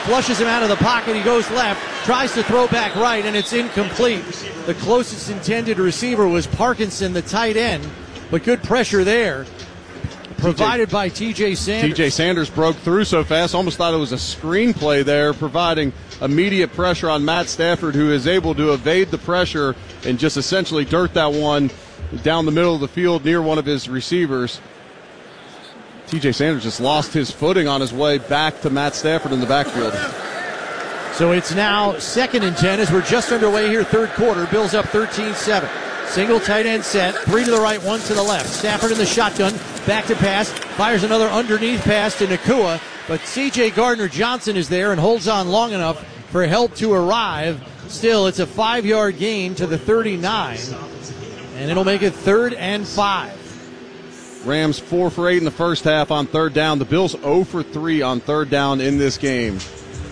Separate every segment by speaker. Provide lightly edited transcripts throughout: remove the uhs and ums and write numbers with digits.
Speaker 1: flushes him out of the pocket. He goes left, tries to throw back right, and it's incomplete. The closest intended receiver was Parkinson, the tight end, but good pressure there. Provided by T.J. Sanders.
Speaker 2: T.J. Sanders broke through so fast, almost thought it was a screenplay there, providing immediate pressure on Matt Stafford, who is able to evade the pressure and just essentially dirt that one down the middle of the field near one of his receivers. T.J. Sanders just lost his footing on his way back to Matt Stafford in the backfield.
Speaker 1: So it's now 2nd and 10 as we're just underway here, third quarter. Bills up 13-7. Single tight end set, 3 to the right, 1 to the left. Stafford in the shotgun, back to pass, fires another underneath pass to Nacua, but C.J. Gardner-Johnson is there and holds on long enough for help to arrive. Still, it's a 5-yard gain to the 39, and it'll make it 3rd and 5.
Speaker 2: Rams 4 for 8 in the first half on third down. The Bills 0 for 3 on third down in this game.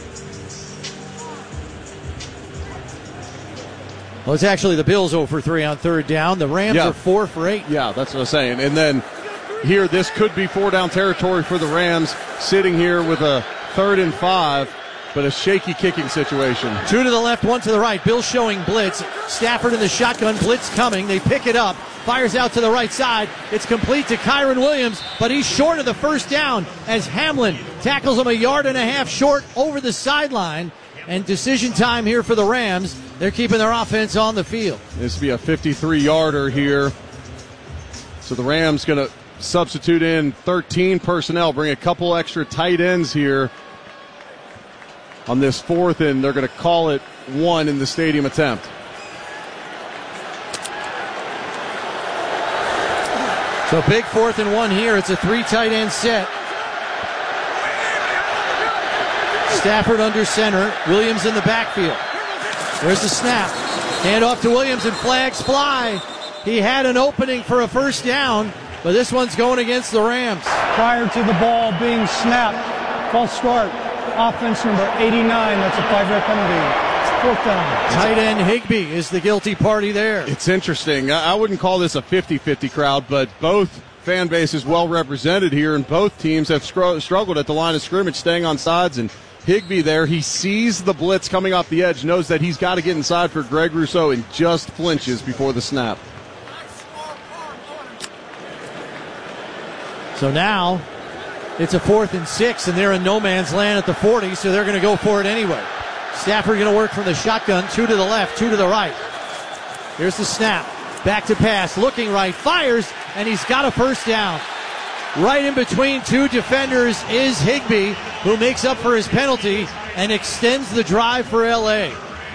Speaker 1: Well, it's actually the Bills 0 for 3 on third down. The Rams are 4 for 8.
Speaker 2: Yeah, that's what I was saying. And then here, this could be 4-down territory for the Rams, sitting here with a 3rd and 5, but a shaky kicking situation.
Speaker 1: 2 to the left, 1 to the right. Bills showing blitz. Stafford in the shotgun, blitz coming. They pick it up. Fires out to the right side. It's complete to Kyron Williams, but he's short of the first down as Hamlin tackles him a yard and a half short over the sideline. And decision time here for the Rams. They're keeping their offense on the field.
Speaker 2: This will be a 53-yarder here. So the Rams going to substitute in 13 personnel, bring a couple extra tight ends here on this 4th, and they're going to call it 1 in the stadium attempt.
Speaker 1: So big 4th and 1 here. It's a 3 tight end set. Stafford under center. Williams in the backfield. There's the snap. Hand off to Williams and flags fly. He had an opening for a first down, but this one's going against the Rams.
Speaker 3: Prior to the ball being snapped, false start. Offense number 89. That's a 5-yard penalty. 4th down.
Speaker 1: Tight end Higbee is the guilty party there.
Speaker 2: It's interesting. I wouldn't call this a 50-50 crowd, but both fan bases well represented here, and both teams have struggled at the line of scrimmage, staying on sides. And Higbee there, he sees the blitz coming off the edge, knows that he's got to get inside for Greg Rousseau, and just flinches before the snap.
Speaker 1: So now it's a 4th and 6, and they're in no man's land at the 40, so they're going to go for it anyway. Stafford going to work from the shotgun, 2 to the left, 2 to the right. Here's the snap. Back to pass, looking right, fires, and he's got a first down. Right in between 2 defenders is Higbee, who makes up for his penalty and extends the drive for L.A.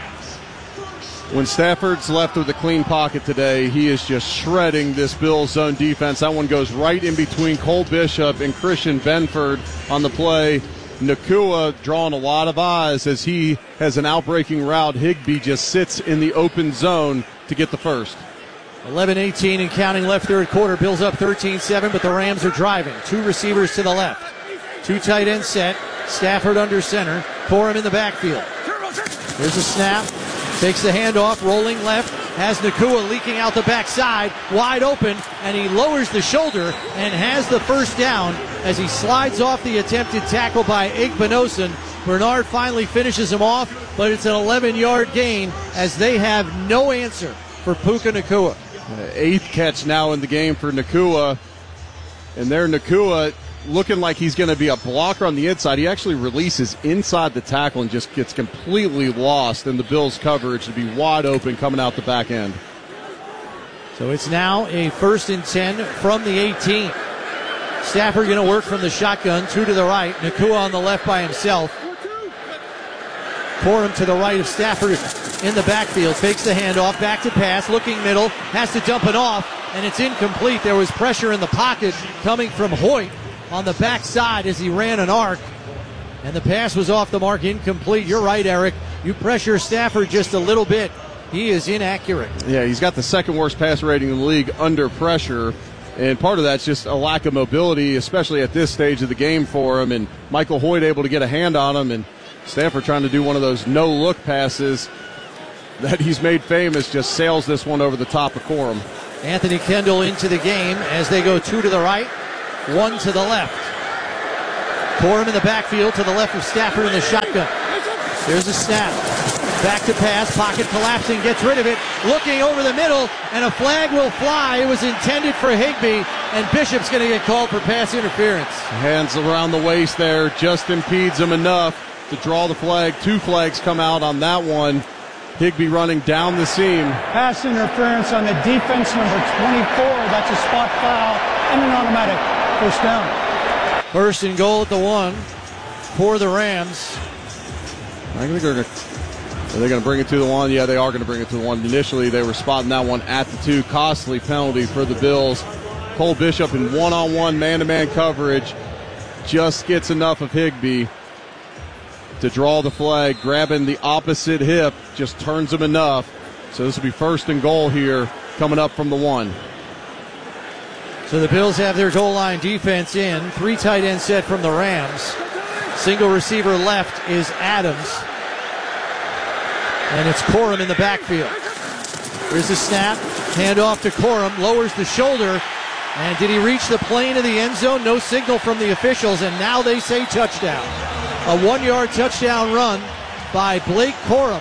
Speaker 2: When Stafford's left with a clean pocket today, he is just shredding this Bills zone defense. That one goes right in between Cole Bishop and Christian Benford on the play. Nacua drawing a lot of eyes as he has an outbreaking route. Higbee just sits in the open zone to get the first.
Speaker 1: 11-18 and counting left third quarter. Bills up 13-7, but the Rams are driving. 2 receivers to the left. 2 tight end set. Stafford under center. Corum in the backfield. There's a snap. Takes the handoff, rolling left. Has Nacua leaking out the backside. Wide open, and he lowers the shoulder and has the first down as he slides off the attempted tackle by Igbinosun. Bernard finally finishes him off, but it's an 11-yard gain as they have no answer for Puka Nacua.
Speaker 2: 8th catch now in the game for Nacua. And there Nacua looking like he's going to be a blocker on the inside. He actually releases inside the tackle and just gets completely lost in the Bills' coverage to be wide open coming out the back end.
Speaker 1: So it's now a 1st and 10 from the 18. Stafford going to work from the shotgun, 2 to the right. Nacua on the left by himself. Corum to the right of Stafford in the backfield. Fakes the handoff, back to pass, looking middle, has to dump it off, and it's incomplete. There was pressure in the pocket coming from Hoyt on the backside as he ran an arc, and the pass was off the mark, incomplete. You're right, Eric. You pressure Stafford just a little bit, he is inaccurate.
Speaker 2: Yeah, he's got the 2nd worst pass rating in the league under pressure, and part of that's just a lack of mobility, especially at this stage of the game for him, and Michael Hoyt able to get a hand on him, and Stafford trying to do one of those no-look passes that he's made famous, just sails this one over the top of Corum.
Speaker 1: Anthony Kendall into the game as they go 2 to the right, 1 to the left. Corum in the backfield to the left of Stafford in the shotgun. There's a snap. Back to pass. Pocket collapsing. Gets rid of it. Looking over the middle. And a flag will fly. It was intended for Higbee. And Bishop's going to get called for pass interference.
Speaker 2: Hands around the waist there. Just impedes him enough to draw the flag. 2 flags come out on that one. Higbee running down the seam.
Speaker 3: Pass interference on the defense, number 24. That's a spot foul and an automatic first down.
Speaker 1: First and goal at the 1 for the Rams.
Speaker 2: I think are they going to bring it to the 1? Yeah, they are going to bring it to the 1. Initially, they were spotting that one at the 2. Costly penalty for the Bills. Cole Bishop in one-on-one, man-to-man coverage just gets enough of Higbee to draw the flag, grabbing the opposite hip, just turns him enough. So this will be first and goal here, coming up from the 1.
Speaker 1: So the Bills have their goal line defense in. 3 tight end set from the Rams. Single receiver left is Adams. And it's Corum in the backfield. Here's the snap. Handoff to Corum. Lowers the shoulder. And did he reach the plane of the end zone? No signal from the officials. And now they say touchdown. A 1-yard touchdown run by Blake Corum.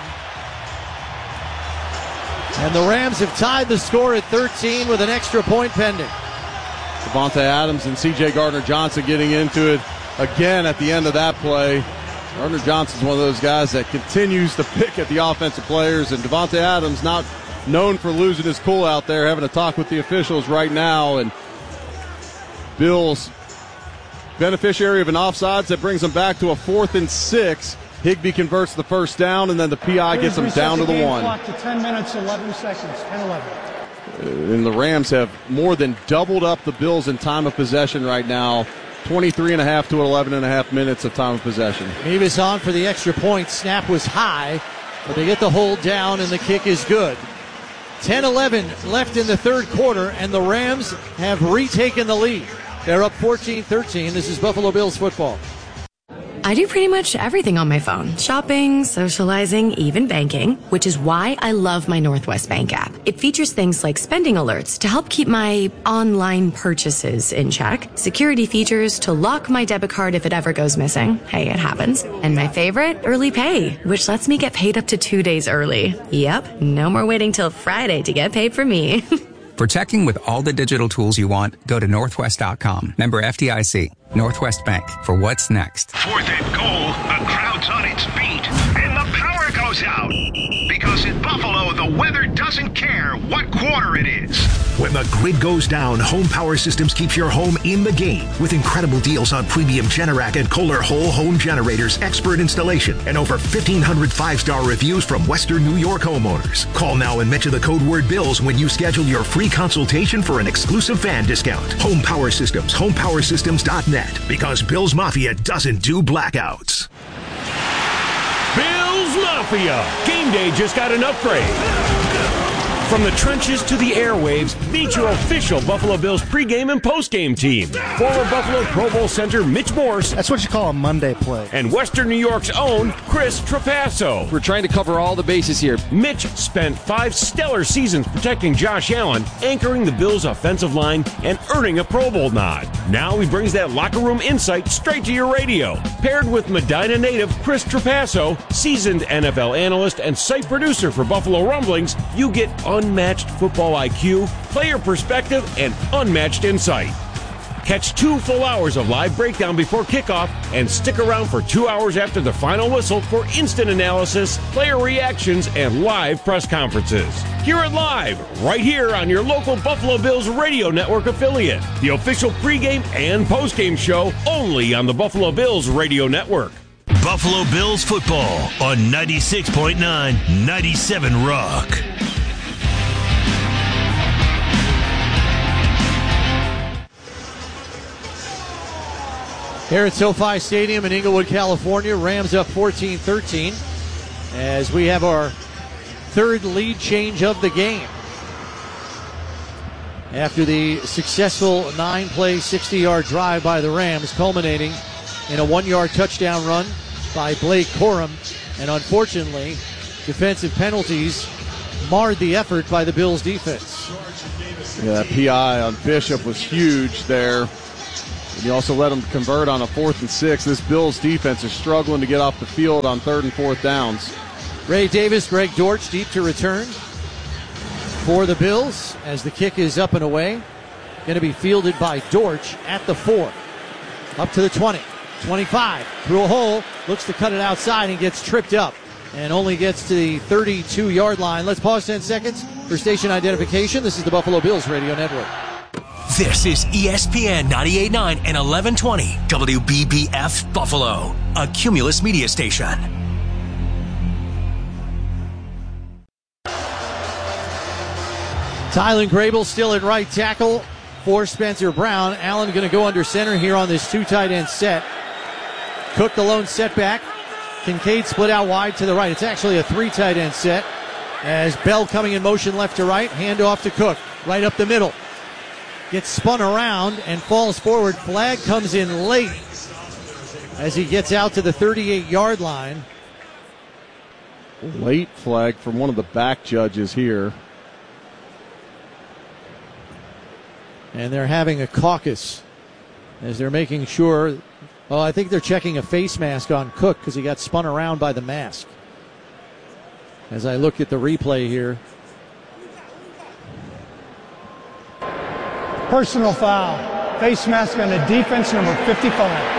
Speaker 1: And the Rams have tied the score at 13 with an extra point pending.
Speaker 2: Davante Adams and C.J. Gardner-Johnson getting into it again at the end of that play. Gardner-Johnson's one of those guys that continues to pick at the offensive players, and Davante Adams not known for losing his cool out there, having a talk with the officials right now. And Bills beneficiary of an offsides that brings them back to a 4th and 6. Higbee converts the first down, and then the PI gets them down to the 1.
Speaker 3: Clock to 10 minutes, 11 seconds, 10-11.
Speaker 2: And the Rams have more than doubled up the Bills in time of possession right now. 23.5 to 11.5 minutes of time of possession.
Speaker 1: Mevis on for the extra point. Snap was high, but they get the hold down, and the kick is good. 10-11 left in the third quarter, and the Rams have retaken the lead. They're up 14-13. This is Buffalo Bills football.
Speaker 4: I do pretty much everything on my phone. Shopping, socializing, even banking, which is why I love my Northwest Bank app. It features things like spending alerts to help keep my online purchases in check, security features to lock my debit card if it ever goes missing. Hey, it happens. And my favorite, early pay, which lets me get paid up to 2 days early. Yep, no more waiting till Friday to get paid for me.
Speaker 5: For checking with all the digital tools you want, go to Northwest.com. Member FDIC. Northwest Bank. For what's next.
Speaker 6: 4th and goal. The crowd's on its feet. And the power goes out. Because in Buffalo, the weather doesn't care what quarter it is.
Speaker 7: When the grid goes down, Home Power Systems keeps your home in the game with incredible deals on premium Generac and Kohler whole home generators, expert installation, and over 1,500 5-star reviews from Western New York homeowners. Call now and mention the code word BILLS when you schedule your free consultation for an exclusive fan discount. Home Power Systems, homepowersystems.net, because Bills Mafia doesn't do blackouts.
Speaker 8: Bills Mafia! Game day just got an upgrade. From the trenches to the airwaves, meet your official Buffalo Bills pregame and postgame team. Former Buffalo Pro Bowl center Mitch Morse.
Speaker 9: That's what you call a Monday play.
Speaker 8: And Western New York's own Chris Trapasso.
Speaker 10: We're trying to cover all the bases here.
Speaker 8: Mitch spent 5 stellar seasons protecting Josh Allen, anchoring the Bills' offensive line, and earning a Pro Bowl nod. Now he brings that locker room insight straight to your radio. Paired with Medina native Chris Trapasso, seasoned NFL analyst and site producer for Buffalo Rumblings, you get unmatched football IQ, player perspective, and unmatched insight. Catch 2 full hours of live breakdown before kickoff and stick around for 2 hours after the final whistle for instant analysis, player reactions, and live press conferences. Hear it live right here on your local Buffalo Bills radio network affiliate. The official pregame and postgame show only on the Buffalo Bills radio network.
Speaker 6: Buffalo Bills football on 96.9, 97 Rock.
Speaker 1: Here at SoFi Stadium in Inglewood, California, Rams up 14-13 as we have our third lead change of the game. After the successful 9-play, 60-yard drive by the Rams, culminating in a 1-yard touchdown run by Blake Corum. And unfortunately, defensive penalties marred the effort by the Bills defense.
Speaker 2: Yeah, that PI on Bishop was huge there. And you also let them convert on a 4th and 6. This Bills defense is struggling to get off the field on 3rd and 4th downs.
Speaker 1: Ray Davis, Greg Dortch deep to return for the Bills as the kick is up and away. Going to be fielded by Dortch at the 4. Up to the 20, 25, through a hole, looks to cut it outside and gets tripped up and only gets to the 32-yard line. Let's pause 10 seconds for station identification. This is the Buffalo Bills Radio Network.
Speaker 9: This is ESPN 98.9 and 1120 WBBF Buffalo, a Cumulus media station.
Speaker 1: Tylen Grable still at right tackle for Spencer Brown. Allen going to go under center here on this 2 tight end set. Cook the lone setback. Kincaid split out wide to the right. It's actually a 3 tight end set as Bell coming in motion left to right. Handoff to Cook right up the middle. Gets spun around and falls forward. Flag comes in late as he gets out to the 38-yard line.
Speaker 2: Late flag from one of the back judges here.
Speaker 1: And they're having a caucus as they're making sure. Oh, I think they're checking a face mask on Cook because he got spun around by the mask. As I look at the replay here.
Speaker 3: Personal foul. Face mask on the defense, number 55.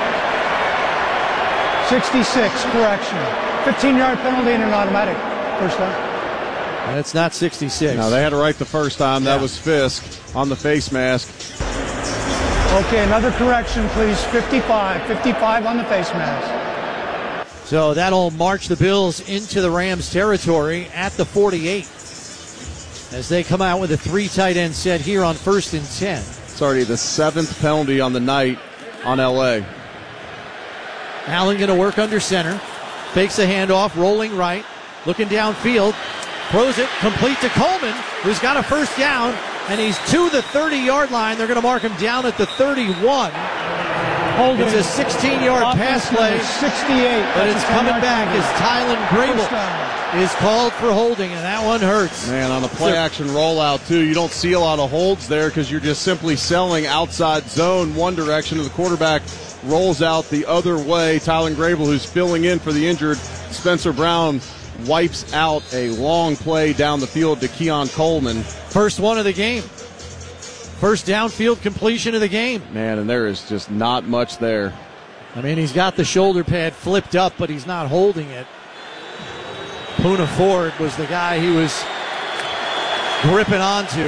Speaker 3: 66, correction. 15-yard penalty and an automatic. First down.
Speaker 1: And it's not 66.
Speaker 2: No, they had it right the first time. That was Fisk on the face mask.
Speaker 3: Okay, another correction, please. 55. 55 on the face mask.
Speaker 1: So that'll march the Bills into the Rams territory at the 48 as they come out with a 3 tight end set here on 1st and 10.
Speaker 2: It's already the 7th penalty on the night on L.A.
Speaker 1: Allen going to work under center. Fakes a handoff, rolling right. Looking downfield. Throws it complete to Coleman, who's got a first down, and he's to the 30-yard line. They're going to mark him down at the 31. It's a 16-yard pass play.
Speaker 3: 68.
Speaker 1: But it's coming back as Tylen Grable is called for holding, and that one hurts.
Speaker 2: Man, on the play-action rollout, too, you don't see a lot of holds there because you're just simply selling outside zone one direction, and the quarterback rolls out the other way. Tylen Grable, who's filling in for the injured Spencer Brown, wipes out a long play down the field to Keon Coleman.
Speaker 1: First one of the game. First downfield completion of the game.
Speaker 2: Man, and there is just not much there.
Speaker 1: I mean, he's got the shoulder pad flipped up, but he's not holding it. Poona Ford was the guy he was gripping onto.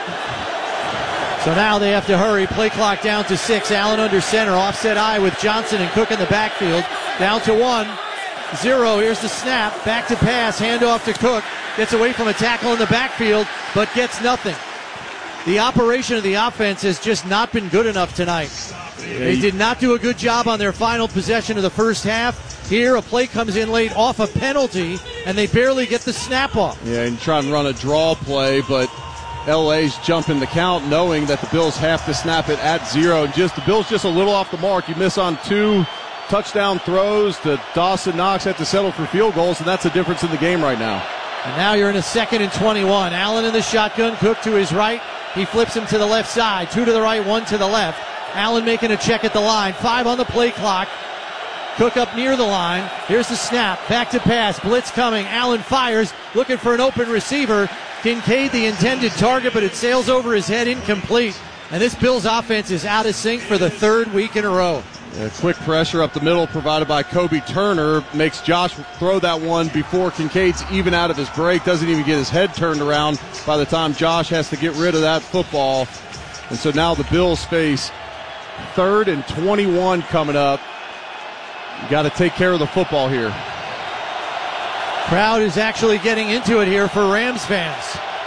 Speaker 1: So now they have to hurry. Play clock down to 6. Allen under center. Offset eye with Johnson and Cook in the backfield. Down to 1-0. Here's the snap. Back to pass. Handoff to Cook. Gets away from a tackle in the backfield, but gets nothing. The operation of the offense has just not been good enough tonight. They did not do a good job on their final possession of the first half. Here, a play comes in late off a penalty, and they barely get the snap off.
Speaker 2: Yeah, and try and run a draw play, but LA's jumping the count knowing that the Bills have to snap it at 0. And just the Bills just a little off the mark. You miss on 2 touchdown throws to Dawson Knox, had to settle for field goals, and that's the difference in the game right now.
Speaker 1: And now you're in a 2nd and 21. Allen in the shotgun, Cook to his right. He flips him to the left side. 2 to the right, 1 to the left. Allen making a check at the line. 5 on the play clock. Cook up near the line. Here's the snap. Back to pass. Blitz coming. Allen fires. Looking for an open receiver. Kincaid the intended target, but it sails over his head, incomplete. And this Bills offense is out of sync for the 3rd week in a row.
Speaker 2: A quick pressure up the middle provided by Kobe Turner makes Josh throw that one before Kincaid's even out of his break. Doesn't even get his head turned around by the time Josh has to get rid of that football. And so now the Bills face 3rd and 21 coming up. You got to take care of the football here.
Speaker 1: Crowd is actually getting into it here for Rams fans.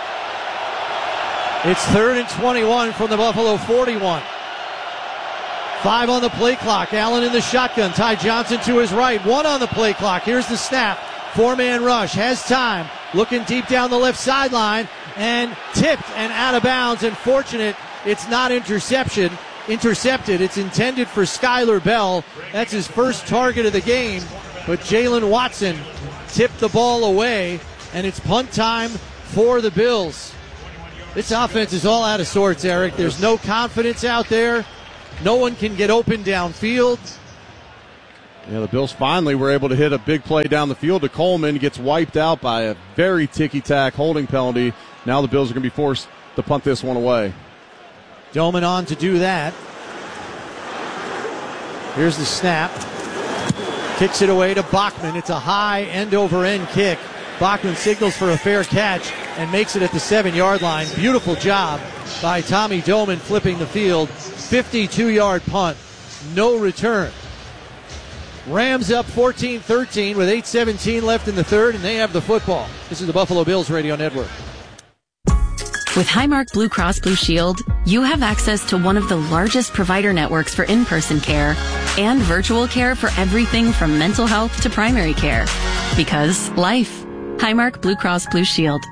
Speaker 1: It's 3rd and 21 from the Buffalo 41. 5 on the play clock. Allen in the shotgun. Ty Johnson to his right. 1 on the play clock. Here's the snap. 4-man rush. Has time. Looking deep down the left sideline. And tipped and out of bounds. Unfortunate. It's not intercepted. It's intended for Skylar Bell. That's his first target of the game. But Jalen Watson tipped the ball away. And it's punt time for the Bills. This offense is all out of sorts, Eric. There's no confidence out there. No one can get open downfield.
Speaker 2: Yeah, the Bills finally were able to hit a big play down the field to Coleman. Gets wiped out by a very ticky-tack holding penalty. Now the Bills are going to be forced to punt this one away.
Speaker 1: Doman on to do that. Here's the snap. Kicks it away to Bachman. It's a high end-over-end kick. Bachman signals for a fair catch and makes it at the 7-yard line. Beautiful job by Tommy Doman flipping the field. 52-yard punt. No return. Rams up 14-13 with 8:17 left in the third, and they have the football. This is the Buffalo Bills Radio Network.
Speaker 11: With Highmark Blue Cross Blue Shield, you have access to one of the largest provider networks for in-person care and virtual care for everything from mental health to primary care. Because life. Highmark Blue Cross Blue Shield.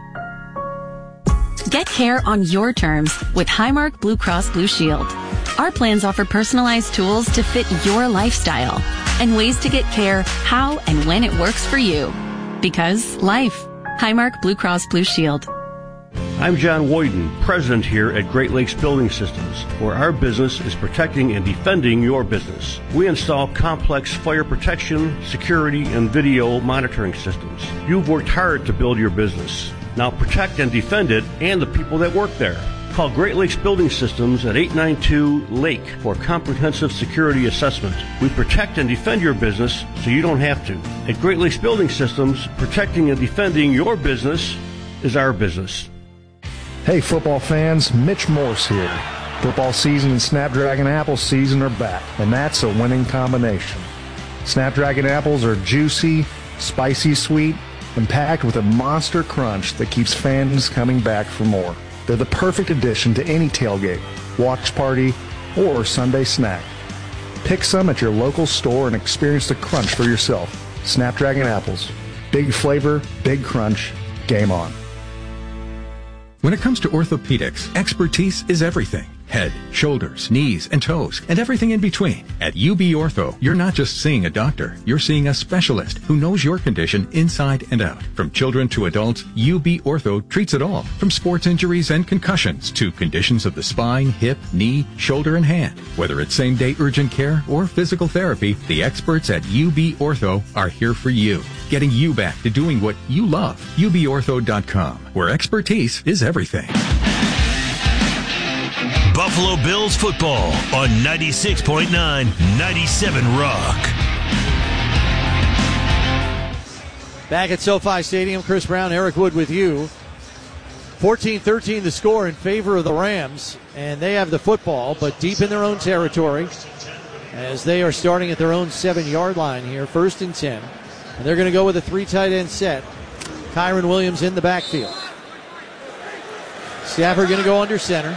Speaker 11: Get care on your terms with Highmark Blue Cross Blue Shield. Our plans offer personalized tools to fit your lifestyle and ways to get care how and when it works for you. Because life. Highmark Blue Cross Blue Shield.
Speaker 12: I'm John Woyden, president here at Great Lakes Building Systems, where our business is protecting and defending your business. We install complex fire protection, security, and video monitoring systems. You've worked hard to build your business. Now protect and defend it and the people that work there. Call Great Lakes Building Systems at 892-LAKE for a comprehensive security assessment. We protect and defend your business so you don't have to. At Great Lakes Building Systems, protecting and defending your business is our business.
Speaker 13: Hey football fans, Mitch Morse here. Football season and Snapdragon apple season are back, and that's a winning combination. Snapdragon apples are juicy, spicy sweet, and packed with a monster crunch that keeps fans coming back for more. They're the perfect addition to any tailgate, watch party, or Sunday snack. Pick some at your local store and experience the crunch for yourself. Snapdragon apples. Big flavor, big crunch, game on.
Speaker 14: When it comes to orthopedics, expertise is everything. Head, shoulders, knees, and toes, and everything in between. At UB Ortho, you're not just seeing a doctor, you're seeing a specialist who knows your condition inside and out. From children to adults, UB Ortho treats it all, from sports injuries and concussions to conditions of the spine, hip, knee, shoulder, and hand. Whether it's same-day urgent care or physical therapy, the experts at UB Ortho are here for you, getting you back to doing what you love. UBOrtho.com, where expertise is everything.
Speaker 15: Buffalo Bills football on 96.9, 97 Rock.
Speaker 1: Back at SoFi Stadium, Chris Brown, Eric Wood with you. 14-13 the score in favor of the Rams, and they have the football, but deep in their own territory as they are starting at their own 7-yard line here, 1st and 10. And they're going to go with a 3 tight end set. Kyron Williams in the backfield. Stafford going to go under center.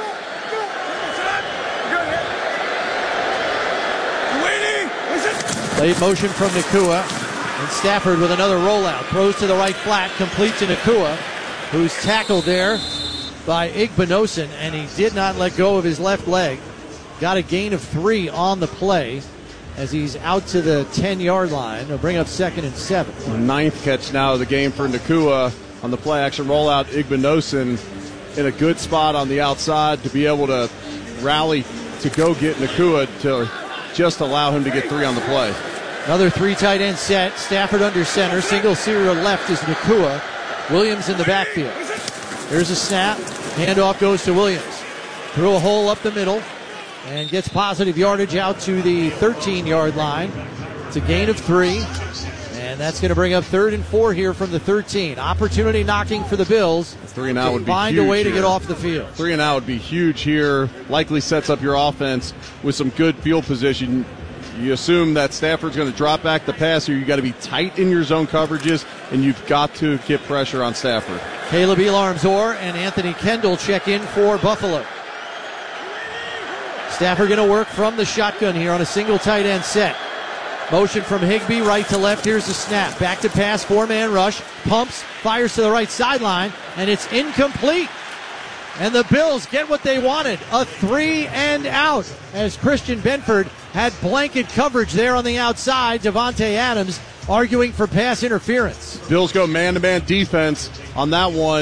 Speaker 1: Late motion from Nacua, and Stafford with another rollout. Throws to the right flat, complete to Nacua, who's tackled there by Igbinosun, and he did not let go of his left leg. Got a gain of 3 on the play as he's out to the 10-yard line. They'll bring up 2nd and 7.
Speaker 2: The 9th catch now of the game for Nacua on the play-action rollout. Igbinosun in a good spot on the outside to be able to rally to go get Nacua to just allow him to get 3 on the play.
Speaker 1: Another 3 tight end set. Stafford under center. Single serial left is Nacua. Williams in the backfield. Here's a snap. Handoff goes to Williams. Through a hole up the middle and gets positive yardage out to the 13-yard line. It's a gain of 3. And that's going to bring up 3rd and 4 here from the 13. Opportunity knocking for the Bills.
Speaker 2: 3 and out would be
Speaker 1: find
Speaker 2: huge
Speaker 1: a way to
Speaker 2: here.
Speaker 1: get off the field.
Speaker 2: 3 and out would be huge here. Likely sets up your offense with some good field position. You assume that Stafford's going to drop back the pass here. You've got to be tight in your zone coverages, and you've got to get pressure on Stafford.
Speaker 1: Caleb Elarmzor and Anthony Kendall check in for Buffalo. Stafford going to work from the shotgun here on a single tight end set. Motion from Higbee, right to left. Here's the snap. Back to pass, 4-man rush. Pumps, fires to the right sideline, and it's incomplete. And the Bills get what they wanted, a 3 and out, as Christian Benford had blanket coverage there on the outside. Devontae Adams arguing for pass interference.
Speaker 2: Bills go man-to-man defense on that one.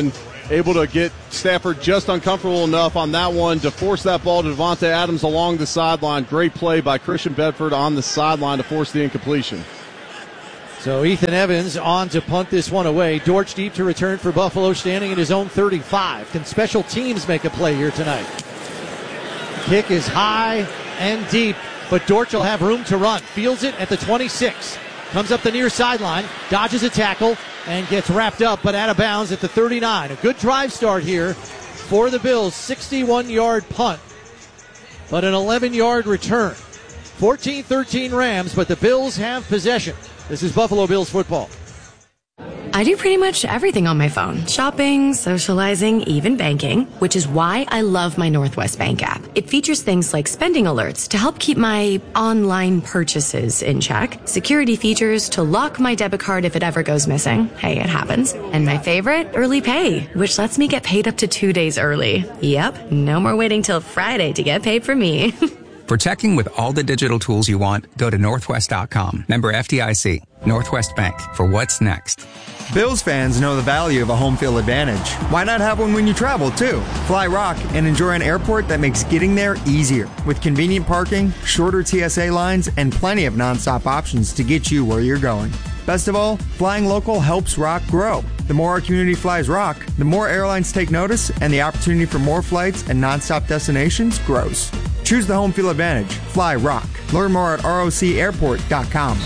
Speaker 2: able to get Stafford just uncomfortable enough on that one to force that ball to Devontae Adams along the sideline. Great play by Christian Bedford on the sideline to force the incompletion.
Speaker 1: So Ethan Evans on to punt this one away. Dortch deep to return for Buffalo, standing at his own 35. Can special teams make a play here tonight? Kick is high and deep, but Dortch will have room to run. Fields it at the 26. Comes up the near sideline, dodges a tackle, and gets wrapped up, but out of bounds at the 39. A good drive start here for the Bills. 61-yard punt, but an 11-yard return. 14-13 Rams, but the Bills have possession. This is Buffalo Bills football.
Speaker 4: I do pretty much everything on my phone. Shopping, socializing, even banking, which is why I love my Northwest Bank app. It features things like spending alerts to help keep my online purchases in check, security features to lock my debit card if it ever goes missing. Hey, it happens. And my favorite, early pay, which lets me get paid up to 2 days early. Yep, no more waiting till Friday to get paid for me.
Speaker 5: For checking with all the digital tools you want, go to Northwest.com. Member FDIC. Northwest Bank. For what's next.
Speaker 16: Bills fans know the value of a home field advantage. Why not have one when you travel, too? Fly Rock and enjoy an airport that makes getting there easier. With convenient parking, shorter TSA lines, and plenty of nonstop options to get you where you're going. Best of all, flying local helps Rock grow. The more our community flies Rock, the more airlines take notice, and the opportunity for more flights and nonstop destinations grows. Choose the home field advantage. Fly Rock. Learn more at rocairport.com.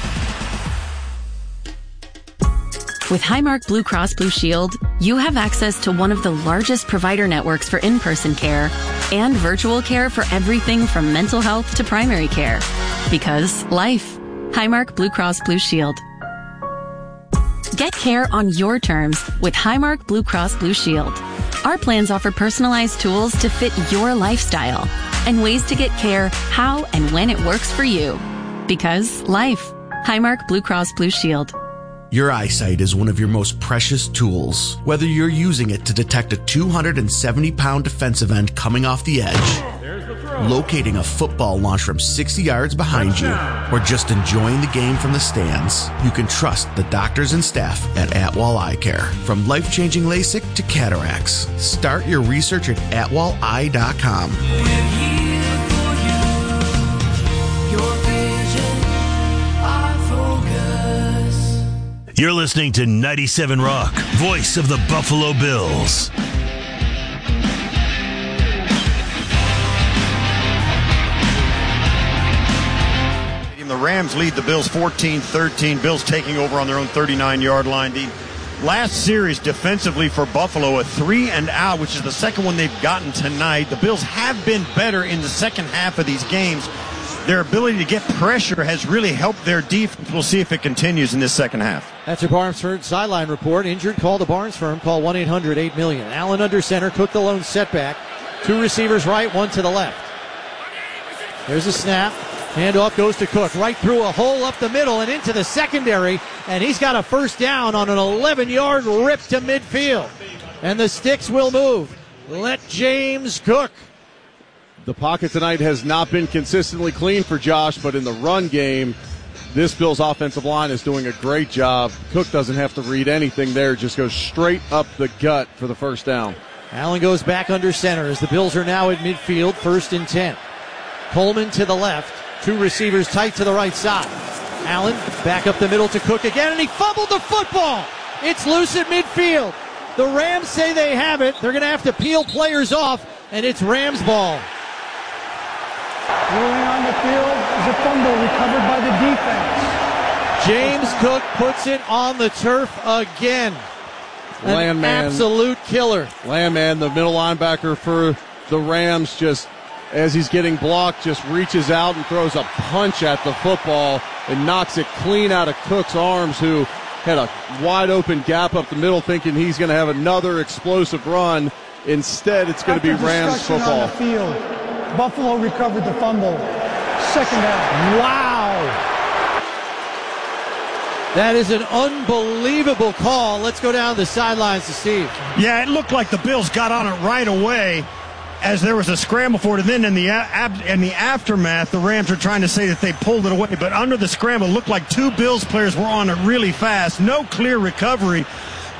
Speaker 11: With Highmark Blue Cross Blue Shield, you have access to one of the largest provider networks for in-person care and virtual care for everything from mental health to primary care. Because life. Highmark Blue Cross Blue Shield. Get care on your terms with Highmark Blue Cross Blue Shield. Our plans offer personalized tools to fit your lifestyle and ways to get care how and when it works for you. Because life. Highmark Blue Cross Blue Shield.
Speaker 17: Your eyesight is one of your most precious tools. Whether you're using it to detect a 270-pound defensive end coming off the edge, locating a football launched from 60 yards behind you, or just enjoying the game from the stands, you can trust the doctors and staff at Atwall Eye Care. From life-changing LASIK to cataracts, start your research at atwalleye.com.
Speaker 15: You're listening to 97 Rock, voice of the Buffalo Bills.
Speaker 18: The Rams lead the Bills 14-13. Bills taking over on their own 39-yard line. The last series defensively for Buffalo, a 3-and-out, which is the second one they've gotten tonight. The Bills have been better in the second half of these games. Their ability to get pressure has really helped their defense. We'll see if it continues in this second half.
Speaker 1: That's your Barnesford sideline report. Injured, call the Barnes firm. Call 1-800-8-million. Allen under center. Cook the lone setback. Two receivers right, one to the left. There's a snap. Handoff goes to Cook. Right through a hole up the middle and into the secondary. And he's got a first down on an 11-yard rip to midfield. And the sticks will move. Let James Cook.
Speaker 2: The pocket tonight has not been consistently clean for Josh, but in the run game, this Bills offensive line is doing a great job. Cook doesn't have to read anything there, just goes straight up the gut for the first down.
Speaker 1: Allen goes back under center as the Bills are now at midfield, 1st and 10. Coleman to the left, two receivers tight to the right side. Allen back up the middle to Cook again, and he fumbled the football. It's loose at midfield. The Rams say they have it. They're going to have to peel players off, and it's Rams ball.
Speaker 3: Rolling on the field is a fumble recovered by the defense.
Speaker 1: James Cook puts it on the turf again. An absolute killer.
Speaker 2: Landman, the middle linebacker for the Rams, just as he's getting blocked, just reaches out and throws a punch at the football and knocks it clean out of Cook's arms, who had a wide open gap up the middle thinking he's going to have another explosive run. Instead, it's going to be Rams football.
Speaker 3: On the field, Buffalo recovered the fumble. Second down.
Speaker 1: Wow. That is an unbelievable call. Let's go down the sidelines to Steve.
Speaker 18: Yeah, it looked like the Bills got on it right away as there was a scramble for it. And then in the aftermath, the Rams are trying to say that they pulled it away. But under the scramble, it looked like two Bills players were on it really fast. No clear recovery.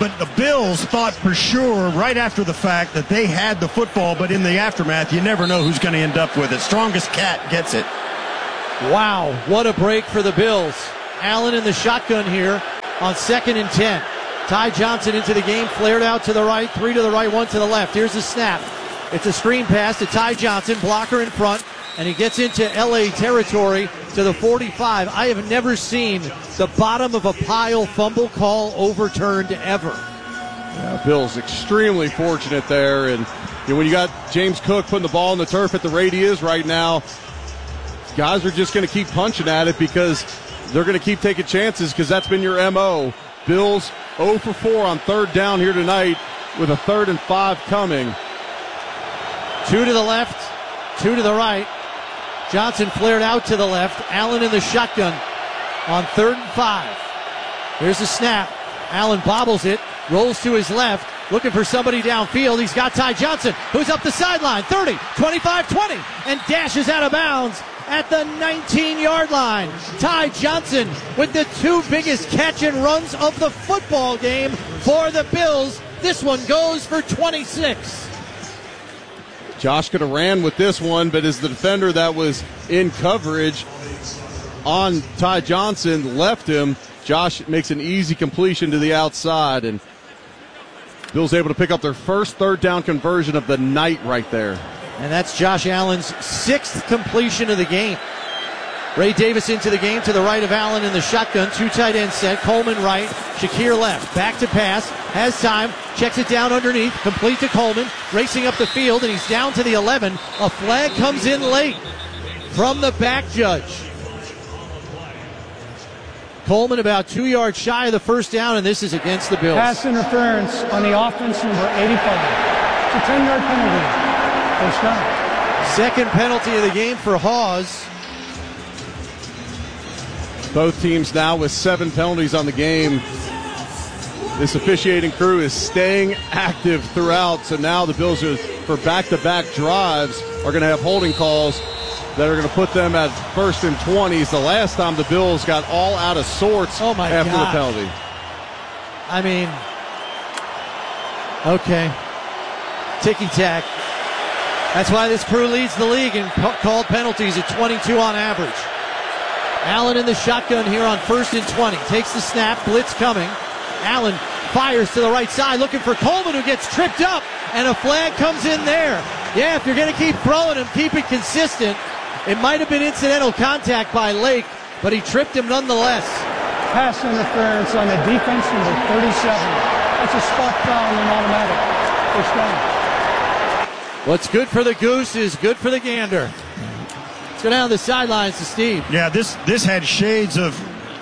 Speaker 18: But the Bills thought for sure right after the fact that they had the football, but in the aftermath, you never know who's going to end up with it. Strongest cat gets it.
Speaker 1: Wow, what a break for the Bills. Allen in the shotgun here on 2nd and 10. Ty Johnson into the game, flared out to the right, 3 to the right, 1 to the left. Here's the snap. It's a screen pass to Ty Johnson, blocker in front, and he gets into LA territory to the 45. I have never seen the bottom of a pile fumble call overturned ever.
Speaker 2: Yeah, Bill's extremely fortunate there, and when you got James Cook putting the ball in the turf at the rate he is right now, guys are just going to keep punching at it because they're going to keep taking chances because that's been your MO. Bills 0 for 4 on 3rd down here tonight with a 3rd and 5 coming.
Speaker 1: 2 to the left, 2 to the right. Johnson flared out to the left. Allen in the shotgun on 3rd and 5. Here's the snap. Allen bobbles it, rolls to his left, looking for somebody downfield. He's got Ty Johnson, who's up the sideline, 30, 25, 20, and dashes out of bounds at the 19-yard line. Ty Johnson with the 2 biggest catch and runs of the football game for the Bills. This one goes for 26.
Speaker 2: Josh could have ran with this one, but as the defender that was in coverage on Ty Johnson left him, Josh makes an easy completion to the outside, and Bills able to pick up their first 3rd down conversion of the night right there.
Speaker 1: And that's Josh Allen's 6th completion of the game. Ray Davis into the game to the right of Allen in the shotgun. 2 tight end set. Coleman right. Shakir left. Back to pass. Has time. Checks it down underneath. Complete to Coleman. Racing up the field, and he's down to the 11. A flag comes in late from the back judge. Coleman about 2 yards shy of the first down, and this is against the Bills.
Speaker 3: Pass interference on the offense, number 85. It's a 10-yard penalty. First down.
Speaker 1: 2nd penalty of the game for Hawes.
Speaker 2: Both teams now with 7 penalties on the game. This officiating crew is staying active throughout, so now the Bills are, for back-to-back drives are going to have holding calls that are going to put them at 1st and 20s. The last time the Bills got all out of sorts after the penalty.
Speaker 1: I mean, okay. Ticky-tack. That's why this crew leads the league in called penalties at 22 on average. Allen in the shotgun here on 1st and 20. Takes the snap, blitz coming. Allen fires to the right side, looking for Coleman, who gets tripped up, and a flag comes in there. Yeah, if you're going to keep throwing him, keep it consistent. It might have been incidental contact by Lake, but he tripped him nonetheless.
Speaker 3: Pass interference on the defense, number 37. That's a spot foul and an automatic. First down.
Speaker 1: What's good for the goose is good for the gander. Let's go down the sidelines to Steve.
Speaker 18: Yeah, this had shades of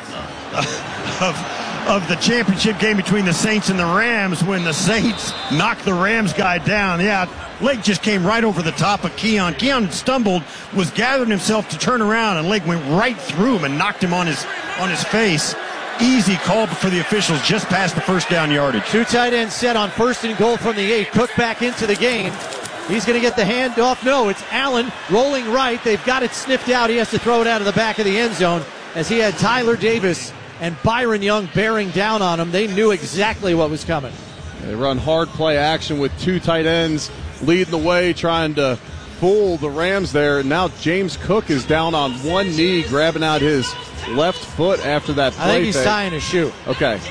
Speaker 18: the championship game between the Saints and the Rams when the Saints knocked the Rams guy down. Yeah, Lake just came right over the top of Keon. Keon stumbled, was gathering himself to turn around, and Lake went right through him and knocked him on his face. Easy call for the officials just past the 1st down yardage.
Speaker 1: 2 tight ends set on 1st and goal from the 8. Cook back into the game. He's going to get the handoff. No, it's Allen rolling right. They've got it sniffed out. He has to throw it out of the back of the end zone as he had Tyler Davis and Byron Young bearing down on him. They knew exactly what was coming.
Speaker 2: They run hard play action with 2 tight ends leading the way, trying to fool the Rams there. And now James Cook is down on one knee, grabbing out his left foot after that play.
Speaker 1: I think he's tying his shoe.
Speaker 2: Okay.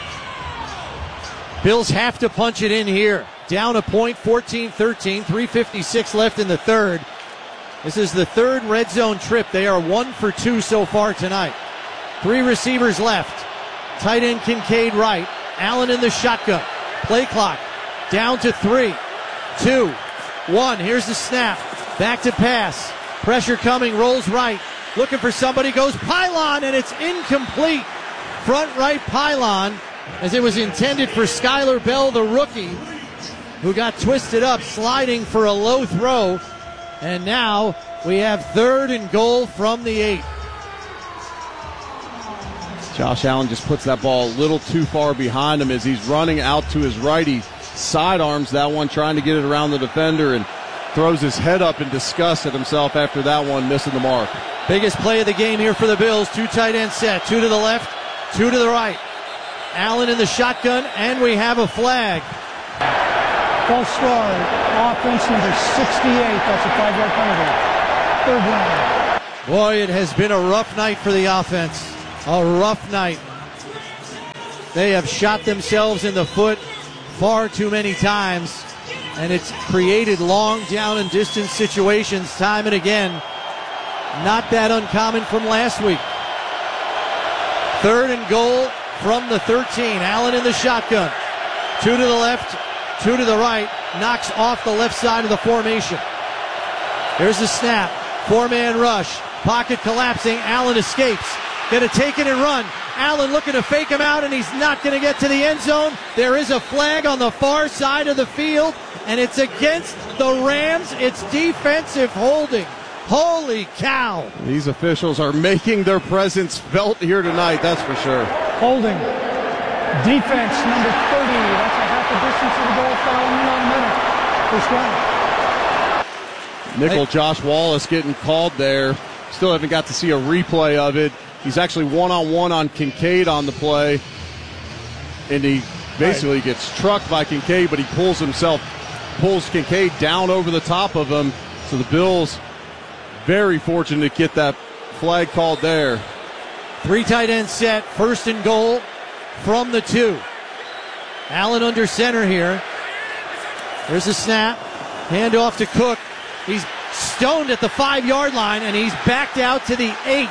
Speaker 1: Bills have to punch it in here. Down a point, 14-13, 3:56 left in the 3rd. This is the 3rd red zone trip. They are 1 for 2 so far tonight. 3 receivers left. Tight end Kincaid right. Allen in the shotgun. Play clock down to 3, 2, 1. Here's the snap. Back to pass. Pressure coming, rolls right. Looking for somebody, goes pylon, and it's incomplete. Front right pylon, as it was intended for Skylar Bell, the rookie, who got twisted up, sliding for a low throw. And now we have 3rd and goal from the 8.
Speaker 2: Josh Allen just puts that ball a little too far behind him as he's running out to his right. He sidearms that one, trying to get it around the defender, and throws his head up in disgust at himself after that one, missing the mark.
Speaker 1: Biggest play of the game here for the Bills. 2 tight end set. 2 to the left, 2 to the right. Allen in the shotgun, and we have a flag.
Speaker 3: False start. Offense number 68. That's a 5-yard penalty. Third down.
Speaker 1: Boy, it has been a rough night for the offense. A rough night. They have shot themselves in the foot far too many times, and it's created long down and distance situations time and again. Not that uncommon from last week. 3rd and goal from the 13. Allen in the shotgun. 2 to the left, 2 to the right. Knocks off the left side of the formation. Here's the snap. 4-man rush. Pocket collapsing. Allen escapes. Going to take it and run. Allen looking to fake him out, and he's not going to get to the end zone. There is a flag on the far side of the field, and it's against the Rams. It's defensive holding. Holy cow.
Speaker 2: These officials are making their presence felt here tonight, that's for sure.
Speaker 3: Holding. Defense number 30. That's a half a distance to the goal, foul, 1 minute. First down.
Speaker 2: Nickel Josh Wallace getting called there. Still haven't got to see a replay of it. He's actually one-on-one on Kincaid on the play. And he basically gets trucked by Kincaid, but he pulls Kincaid down over the top of him. So the Bills very fortunate to get that flag called there.
Speaker 1: 3 tight end set, 1st and goal from the 2. Allen under center here. There's a snap. Hand off to Cook. He's stoned at the 5-yard line, and he's backed out to the 8.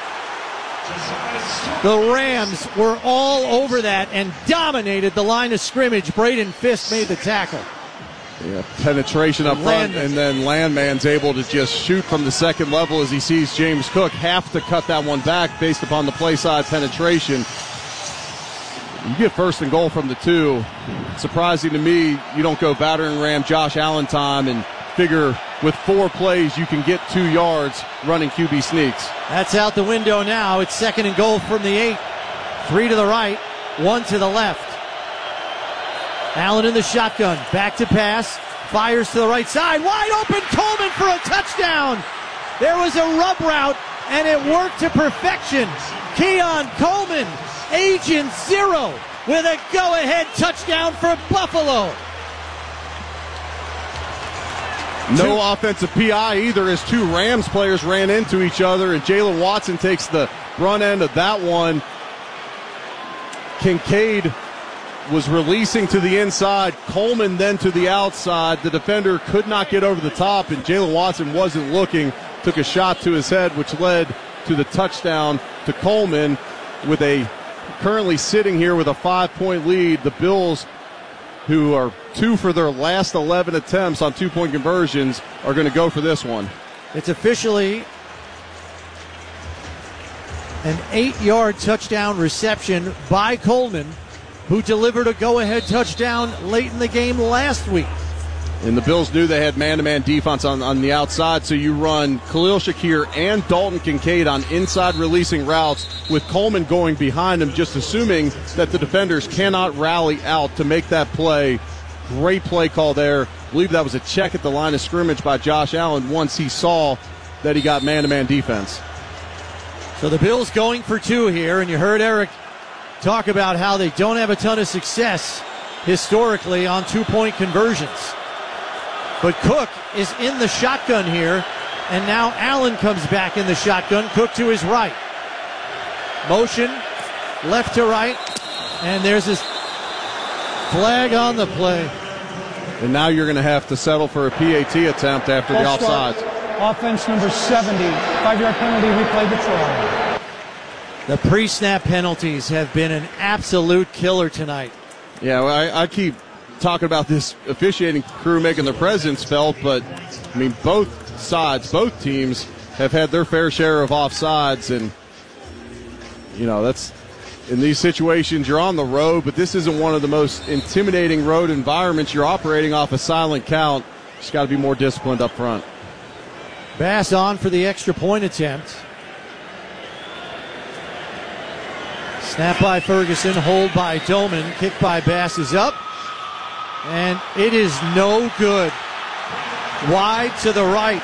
Speaker 1: The Rams were all over that and dominated the line of scrimmage. Braden Fisk made the tackle.
Speaker 2: Yeah, penetration up front, and then Landman's able to just shoot from the second level as he sees James Cook have to cut that one back based upon the play side penetration. You get 1st and goal from the 2. Surprising to me, you don't go battering ram Josh Allen time and figure with 4 plays you can get 2 yards running QB sneaks.
Speaker 1: That's out the window now. It's 2nd and goal from the 8. 3 to the right, 1 to the left. Allen in the shotgun, back to pass, fires to the right side, wide open, Coleman for a touchdown. There was a rub route, and it worked to perfection. Keon Coleman, Agent Zero, with a go-ahead touchdown for Buffalo.
Speaker 2: No offensive PI either as 2 Rams players ran into each other, and Jalen Watson takes the front end of that one. Kincaid was releasing to the inside, Coleman then to the outside. The defender could not get over the top, and Jalen Watson wasn't looking, took a shot to his head, which led to the touchdown to Coleman. With a currently sitting here with a 5-point lead, the Bills, who are 2 for their last 11 attempts on 2-point conversions, are going to go for this one.
Speaker 1: It's officially an 8-yard touchdown reception by Coleman, who delivered a go-ahead touchdown late in the game last week.
Speaker 2: And the Bills knew they had man-to-man defense on the outside, so you run Khalil Shakir and Dalton Kincaid on inside releasing routes with Coleman going behind him, just assuming that the defenders cannot rally out to make that play. Great play call there. I believe that was a check at the line of scrimmage by Josh Allen once he saw that he got man-to-man defense.
Speaker 1: So the Bills going for 2 here, and you heard Eric talk about how they don't have a ton of success historically on 2-point conversions. But Cook is in the shotgun here, and now Allen comes back in the shotgun. Cook to his right. Motion, left to right, and there's his flag on the play.
Speaker 2: And now you're going to have to settle for a PAT attempt after the offsides.
Speaker 3: Offense number 70, 5-yard penalty, replay the try.
Speaker 1: The pre-snap penalties have been an absolute killer tonight.
Speaker 2: Yeah, well, I keep talking about this officiating crew making their presence felt, but I mean both sides, both teams have had their fair share of offsides, and you know that's in these situations you're on the road, but this isn't one of the most intimidating road environments. You're operating off a silent count. Just got to be more disciplined up front.
Speaker 1: Bass on for the extra point attempt. Snap by Ferguson, hold by Doman, kick by Bass is up, and it is no good. Wide to the right.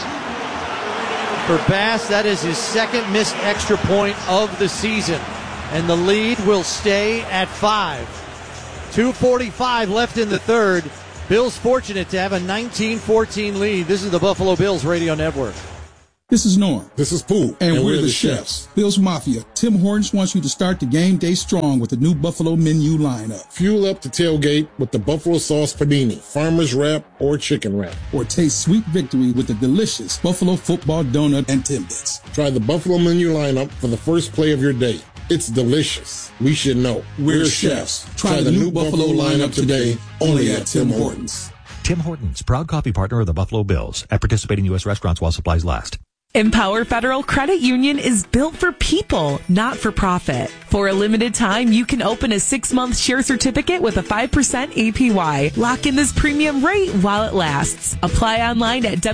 Speaker 1: For Bass, that is his second missed extra point of the season. and the lead will stay at 5. 2:45 left in the third. Bills fortunate to have a 19-14 lead. This is the Buffalo Bills Radio Network.
Speaker 19: This is Norm. This is Pooh. And we're the chefs. Bills Mafia. Tim Hortons wants you to start the game day strong with the new Buffalo menu lineup.
Speaker 20: Fuel up the tailgate with the Buffalo Sauce Panini, Farmer's Wrap, or Chicken Wrap.
Speaker 19: Or taste sweet victory with the delicious Buffalo Football Donut and Timbits.
Speaker 20: Try the Buffalo menu lineup for the first play of your day. It's delicious. We should know.
Speaker 19: We're chefs. Try the new Buffalo lineup today, only at Tim Hortons.
Speaker 21: Tim Hortons, proud coffee partner of the Buffalo Bills, at participating U.S. restaurants while supplies last.
Speaker 22: Empower Federal Credit Union is built for people, not for profit. For a limited time, you can open a 6-month share certificate with a 5% APY. Lock in this premium rate while it lasts. Apply online at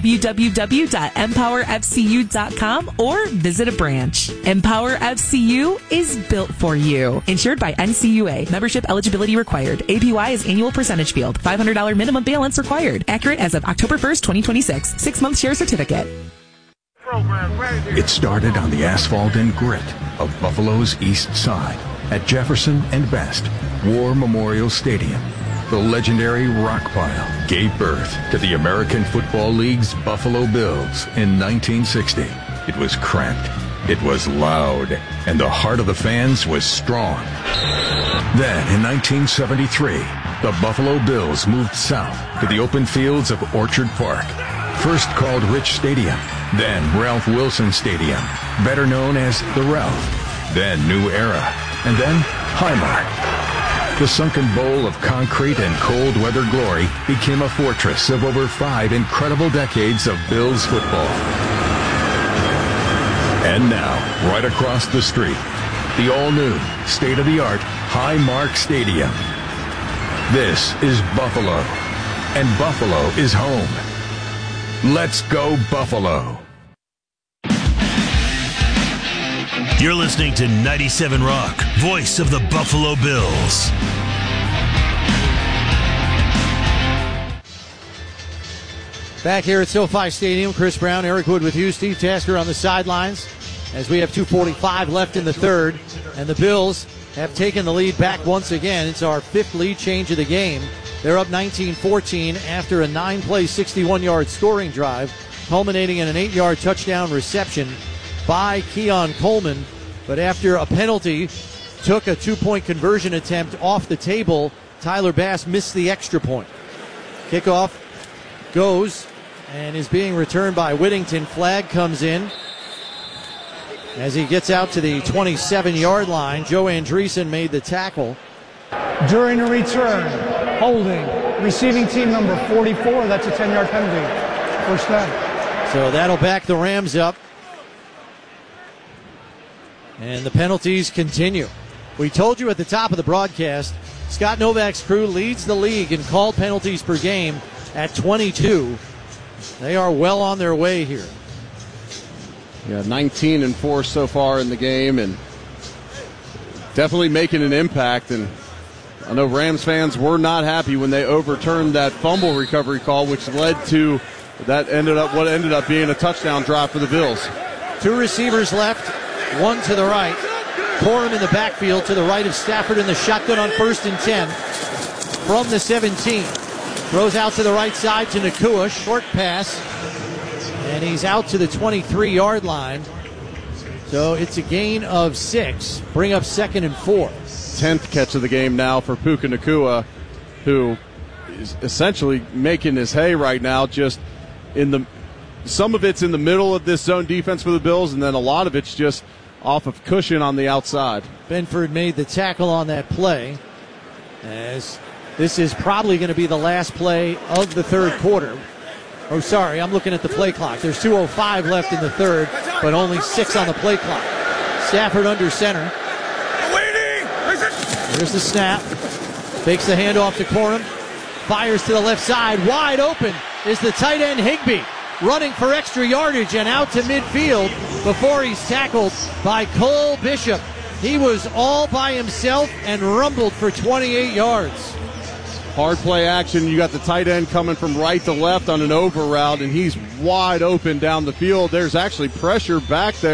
Speaker 22: www.empowerfcu.com or visit a branch. Empower FCU is built for you. Insured by NCUA. Membership eligibility required. APY is annual percentage field. $500 minimum balance required. Accurate as of October 1st, 2026. 6-month share certificate.
Speaker 14: It started on the asphalt and grit of Buffalo's East Side at Jefferson and Best War Memorial Stadium. The legendary rock pile gave birth to the American Football League's Buffalo Bills in 1960. It was cramped, it was loud, and the heart of the fans was strong. Then, in 1973, the Buffalo Bills moved south to the open fields of Orchard Park, first called Rich Stadium, then Ralph Wilson Stadium, better known as the Ralph, then New Era, and then Highmark. The sunken bowl of concrete and cold weather glory became a fortress of over 5 incredible decades of Bills football. And now, right across the street, the all-new, state-of-the-art Highmark Stadium. This is Buffalo, and Buffalo is home. Let's go Buffalo.
Speaker 15: You're listening to 97 Rock, voice of the Buffalo Bills.
Speaker 1: Back here at SoFi Stadium, Chris Brown, Eric Wood with you, Steve Tasker on the sidelines as we have 2:45 left in the third, and the Bills have taken the lead back once again. It's our 5th lead change of the game. They're up 19-14 after a 9-play, 61-yard scoring drive, culminating in an 8-yard touchdown reception by Keon Coleman. But after a penalty took a 2-point conversion attempt off the table, Tyler Bass missed the extra point. Kickoff goes and is being returned by Whittington. Flag comes in as he gets out to the 27-yard line. Joe Andreessen made the tackle.
Speaker 3: During the return, holding, receiving team number 44. That's a 10-yard penalty. First down.
Speaker 1: So that'll back the Rams up. And the penalties continue. We told you at the top of the broadcast, Scott Novak's crew leads the league in called penalties per game at 22. They are well on their way here.
Speaker 2: Yeah, 19-4 so far in the game, and definitely making an impact. And I know Rams fans were not happy when they overturned that fumble recovery call, which led to what ended up being a touchdown drive for the Bills.
Speaker 1: 2 receivers left, 1 to the right. Corum in the backfield to the right of Stafford in the shotgun on 1st and 10 from the 17. Throws out to the right side to Nacua, short pass, and he's out to the 23-yard line. So it's a gain of 6. Bring up 2nd and 4.
Speaker 2: 10th catch of the game now for Puka Nacua, who is essentially making his hay right now. Just some of it's in the middle of this zone defense for the Bills, and then a lot of it's just off of cushion on the outside.
Speaker 1: Benford made the tackle on that play, as this is probably going to be the last play of the third quarter. Oh, sorry, I'm looking at the play clock. There's 2:05 left in the third, but only 6 on the play clock. Stafford under center. There's the snap. Fakes the handoff to Corum. Fires to the left side. Wide open is the tight end Higbee, running for extra yardage and out to midfield before he's tackled by Cole Bishop. He was all by himself and rumbled for 28 yards.
Speaker 2: Hard play action. You got the tight end coming from right to left on an over route, and he's wide open down the field. There's actually pressure back there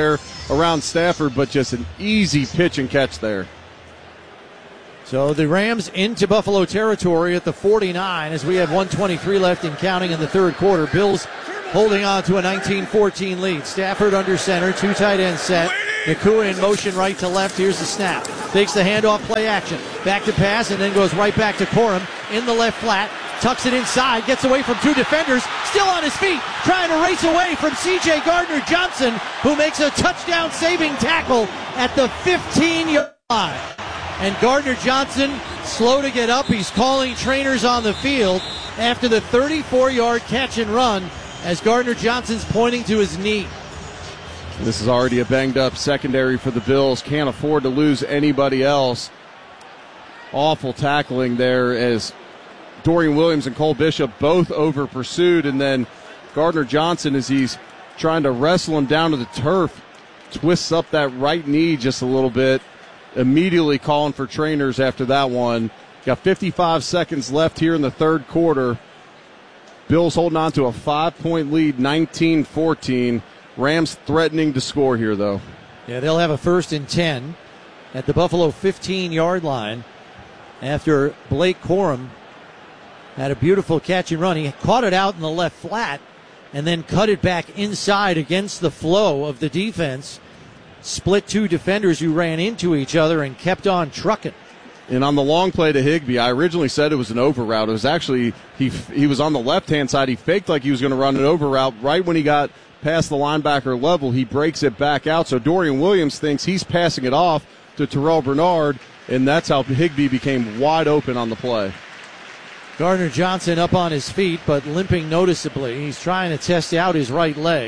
Speaker 2: around Stafford, but just an easy pitch and catch there.
Speaker 1: So the Rams into Buffalo territory at the 49 as we have 1:23 left and counting in the third quarter. Bills holding on to a 19-14 lead. Stafford under center, 2 tight end set. Nacua in motion right to left. Here's the snap. Takes the handoff, play action. Back to pass and then goes right back to Corum in the left flat. Tucks it inside, gets away from 2 defenders, still on his feet, trying to race away from C.J. Gardner-Johnson, who makes a touchdown-saving tackle at the 15-yard line. And Gardner-Johnson, slow to get up. He's calling trainers on the field after the 34-yard catch and run as Gardner-Johnson's pointing to his knee.
Speaker 2: This is already a banged-up secondary for the Bills. Can't afford to lose anybody else. Awful tackling there as Dorian Williams and Cole Bishop both over pursued, and then Gardner-Johnson, as he's trying to wrestle him down to the turf, twists up that right knee just a little bit, immediately calling for trainers after that one. Got 55 seconds left here in the third quarter. Bills holding on to a 5-point lead, 19-14. Rams threatening to score here, though.
Speaker 1: Yeah, they'll have a 1st and 10 at the Buffalo 15-yard line after Blake Corum had a beautiful catch and run. He caught it out in the left flat and then cut it back inside against the flow of the defense. Split 2 defenders who ran into each other and kept on trucking.
Speaker 2: And on the long play to Higbee, I originally said it was an over route. It was actually, he was on the left-hand side. He faked like he was going to run an over route. Right when he got past the linebacker level, he breaks it back out. So Dorian Williams thinks he's passing it off to Terrell Bernard, and that's how Higbee became wide open on the play.
Speaker 1: Gardner-Johnson up on his feet, but limping noticeably. He's trying to test out his right leg.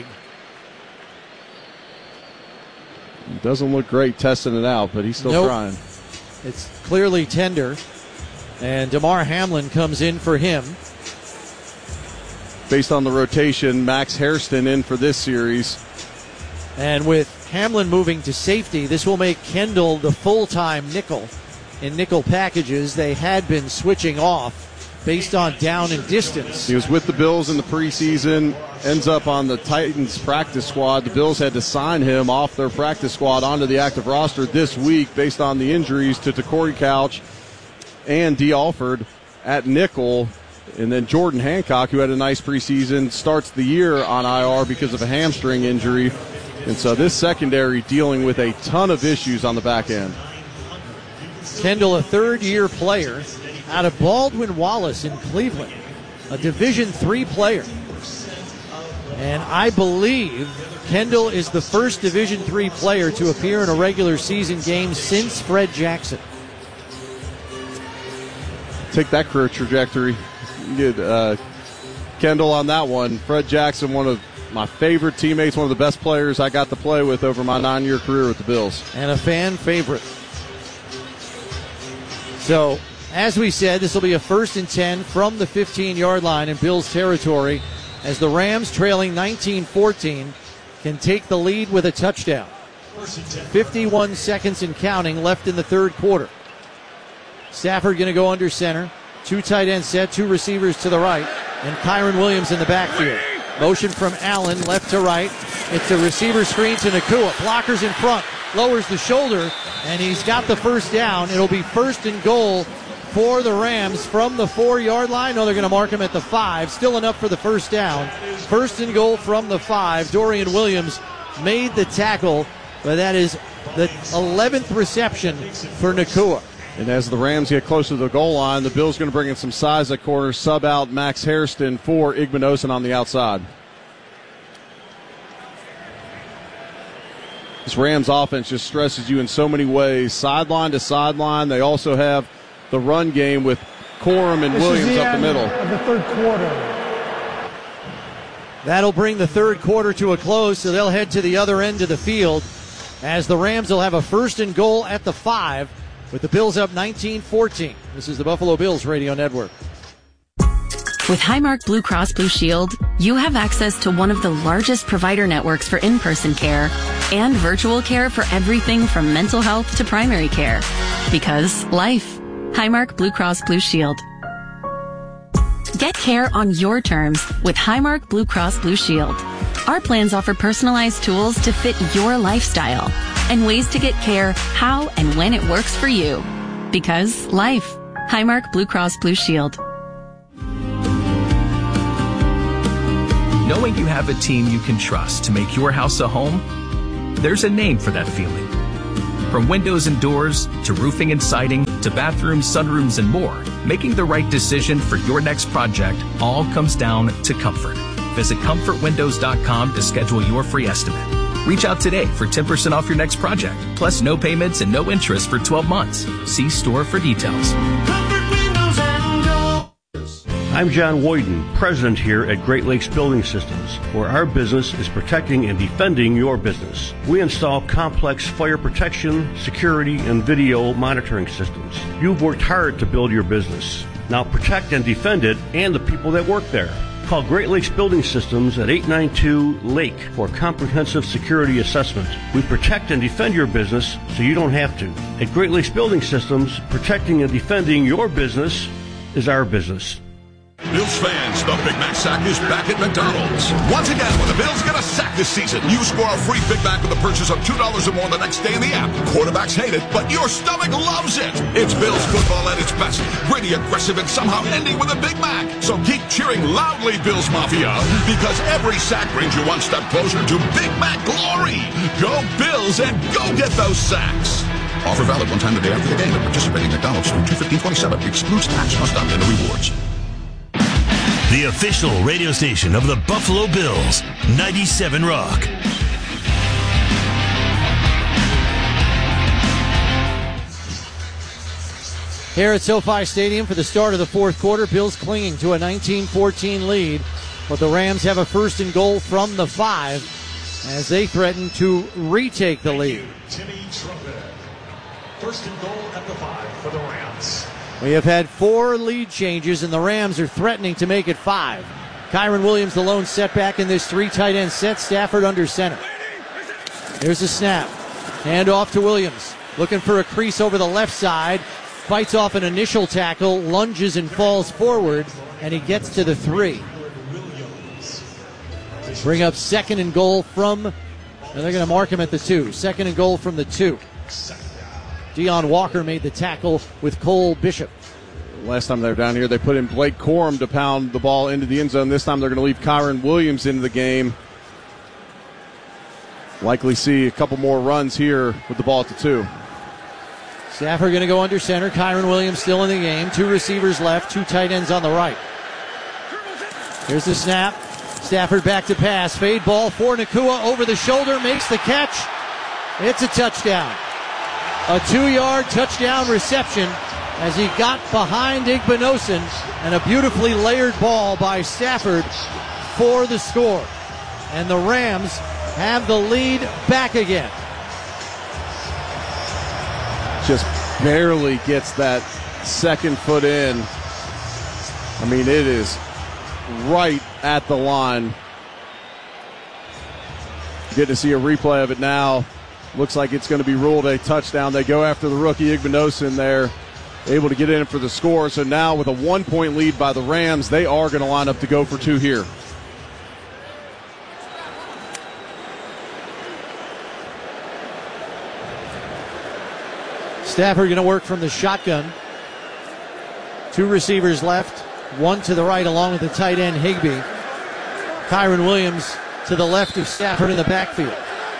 Speaker 2: Doesn't look great testing it out, but he's still trying.
Speaker 1: It's clearly tender, and DeMar Hamlin comes in for him.
Speaker 2: Based on the rotation, Max Hairston in for this series.
Speaker 1: And with Hamlin moving to safety, this will make Kendall the full-time nickel in nickel packages. They had been switching off based on down and distance.
Speaker 2: He was with the Bills in the preseason, ends up on the Titans practice squad. The Bills had to sign him off their practice squad onto the active roster this week based on the injuries to Corey Couch and Dee Alford at nickel. And then Jordan Hancock, who had a nice preseason, starts the year on IR because of a hamstring injury. And so this secondary dealing with a ton of issues on the back end.
Speaker 1: Kendall, a third-year player out of Baldwin Wallace in Cleveland, a Division III player. And I believe Kendall is the first Division III player to appear in a regular season game since Fred Jackson.
Speaker 2: Take that career trajectory. You did Kendall on that one. Fred Jackson, one of my favorite teammates, one of the best players I got to play with over my 9-year career with the Bills.
Speaker 1: And a fan favorite. So, as we said, this will be a 1st and 10 from the 15-yard line in Bills territory as the Rams, trailing 19-14, can take the lead with a touchdown. 51 seconds and counting left in the third quarter. Stafford going to go under center. 2 tight end set, 2 receivers to the right, and Kyron Williams in the backfield. Motion from Allen, left to right. It's a receiver screen to Nacua. Blockers in front, lowers the shoulder, and he's got the first down. It'll be 1st and goal for the Rams from the 4-yard line. No, they're going to mark him at the 5. Still enough for the first down. 1st and goal from the 5. Dorian Williams made the tackle, but that is the 11th reception for Nacua.
Speaker 2: And as the Rams get close to the goal line, the Bills going to bring in some size at corner, sub out Max Hairston for Igmanosin on the outside. This Rams offense just stresses you in so many ways, sideline to sideline. They also have the run game with Corum and Williams up the middle.
Speaker 3: Of the third quarter.
Speaker 1: That'll bring the third quarter to a close, so they'll head to the other end of the field as the Rams will have a 1st and goal at the 5 with the Bills up 19-14. This is the Buffalo Bills Radio Network.
Speaker 11: With Highmark Blue Cross Blue Shield, you have access to one of the largest provider networks for in-person care and virtual care for everything from mental health to primary care. Because life. Highmark Blue Cross Blue Shield. Get care on your terms with Highmark Blue Cross Blue Shield. Our plans offer personalized tools to fit your lifestyle and ways to get care how and when it works for you. Because life. Highmark Blue Cross Blue Shield.
Speaker 7: Knowing you have a team you can trust to make your house a home, there's a name for that feeling. From windows and doors, to roofing and siding, to bathrooms, sunrooms, and more, making the right decision for your next project all comes down to comfort. Visit comfortwindows.com to schedule your free estimate. Reach out today for 10% off your next project, plus no payments and no interest for 12 months. See store for details.
Speaker 12: I'm John Woyden, president here at Great Lakes Building Systems, where our business is protecting and defending your business. We install complex fire protection, security, and video monitoring systems. You've worked hard to build your business. Now protect and defend it and the people that work there. Call Great Lakes Building Systems at 892-LAKE for a comprehensive security assessment. We protect and defend your business so you don't have to. At Great Lakes Building Systems, protecting and defending your business is our business.
Speaker 10: Bills fans, the Big Mac sack is back at McDonald's. Once again, when the Bills get a sack this season, you score a free Big Mac with a purchase of $2 or more the next day in the app. Quarterbacks hate it, but your stomach loves it. It's Bills football at its best. Gritty, aggressive, and somehow ending with a Big Mac. So keep cheering loudly, Bills Mafia, because every sack brings you one step closer to Big Mac glory. Go Bills and go get those sacks. Offer valid one time the day after the game at participating McDonald's through 2/15/27. Excludes tax, must not enter rewards.
Speaker 15: The official radio station of the Buffalo Bills, 97 Rock.
Speaker 1: Here at SoFi Stadium for the start of the fourth quarter, Bills clinging to a 19-14 lead, but the Rams have a first and goal from the 5 as they threaten to retake the lead.
Speaker 23: Timmy Trumpet. First and goal at the 5 for the Rams.
Speaker 1: We have had 4 lead changes, and the Rams are threatening to make it 5. Kyron Williams, the lone setback in this 3 tight end set. Stafford under center. Here's the snap. Hand off to Williams. Looking for a crease over the left side. Fights off an initial tackle, lunges and falls forward, and he gets to the 3. Bring up second and goal from, and they're going to mark him at the 2. Second and goal from the 2. Deion Walker made the tackle with Cole Bishop.
Speaker 2: Last time they were down here, they put in Blake Corum to pound the ball into the end zone. This time they're going to leave Kyron Williams into the game. Likely see a couple more runs here with the ball at the 2.
Speaker 1: Stafford going to go under center. Kyron Williams still in the game. 2 receivers left, 2 tight ends on the right. Here's the snap. Stafford back to pass. Fade ball for Nacua over the shoulder. Makes the catch. It's a touchdown. A 2-yard touchdown reception as he got behind Igbinosun, and a beautifully layered ball by Stafford for the score. And the Rams have the lead back again.
Speaker 2: Just barely gets that second foot in. I mean, it is right at the line. Get to see a replay of it now. Looks like it's going to be ruled a touchdown. They go after the rookie Igbinosun there, able to get in for the score. So now with a 1-point lead by the Rams, they are going to line up to go for 2 here.
Speaker 1: Stafford going to work from the shotgun. 2 receivers left, 1 to the right along with the tight end Higbee. Kyron Williams to the left of Stafford in the backfield.